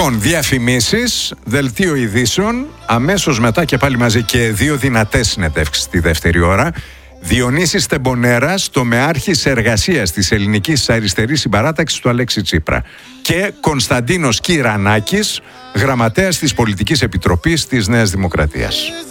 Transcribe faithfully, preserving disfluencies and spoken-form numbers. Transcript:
Λοιπόν, διαφημίσεις, δελτίο ειδήσεων, αμέσως μετά και πάλι μαζί και δύο δυνατές συνεντεύξεις τη δεύτερη ώρα. Διονύσης Τεμπονέρας, τομεάρχης εργασίας της Ελληνικής Αριστερής Συμπαράταξης του Αλέξη Τσίπρα. Και Κωνσταντίνος Κυρανάκης, γραμματέας της Πολιτικής Επιτροπής της Νέας Δημοκρατίας.